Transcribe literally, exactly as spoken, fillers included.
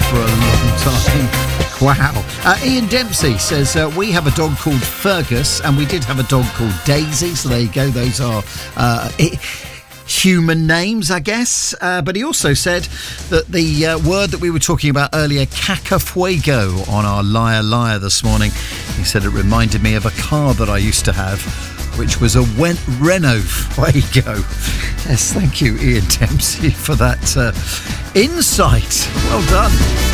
for a long time. Wow. Uh, Ian Dempsey says, uh, we have a dog called Fergus, and we did have a dog called Daisy, so there you go. Those are uh, it, human names, I guess. Uh, but he also said that the uh, word that we were talking about earlier, cacafuego, on our Liar Liar this morning, he said it reminded me of a car that I used to have, which was a Wen- Renault Fuego. Yes, thank you, Ian Dempsey, for that uh, insight. Well done.